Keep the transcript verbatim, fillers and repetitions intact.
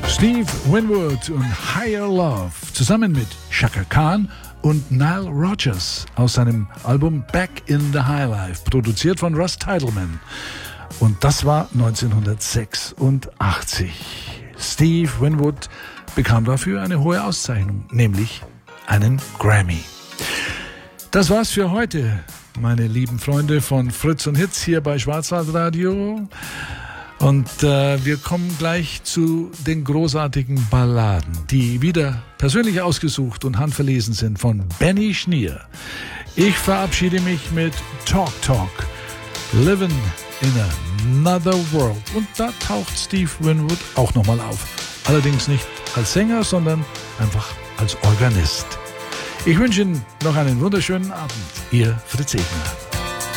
Steve Winwood und Higher Love zusammen mit Chaka Khan und Nile Rodgers aus seinem Album Back in the High Life, produziert von Russ Titelman. Und das war neunzehnhundertsechsundachtzig. Steve Winwood bekam dafür eine hohe Auszeichnung, nämlich einen Grammy. Das war's für heute, meine lieben Freunde von Fritz und Hits hier bei Schwarzwaldradio. Und äh, wir kommen gleich zu den großartigen Balladen, die wieder persönlich ausgesucht und handverlesen sind von Benny Schnier. Ich verabschiede mich mit Talk Talk, Living in Another World. Und da taucht Steve Winwood auch nochmal auf. Allerdings nicht als Sänger, sondern einfach als Organist. Ich wünsche Ihnen noch einen wunderschönen Abend. Ihr Fritz Egner.